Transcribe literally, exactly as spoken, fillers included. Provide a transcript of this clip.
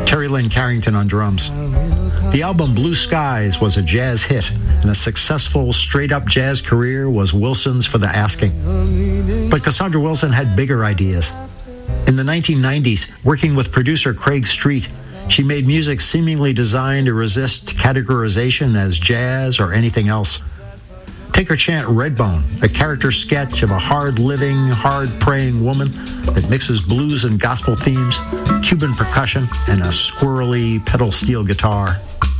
Terry Lynn Carrington on drums. The album Blue Skies was a jazz hit, and a successful straight-up jazz career was Wilson's for the asking. But Cassandra Wilson had bigger ideas. In the nineteen nineties, working with producer Craig Street, she made music seemingly designed to resist categorization as jazz or anything else. Take her chant Redbone, a character sketch of a hard-living, hard-praying woman that mixes blues and gospel themes, Cuban percussion, and a squirrely pedal steel guitar.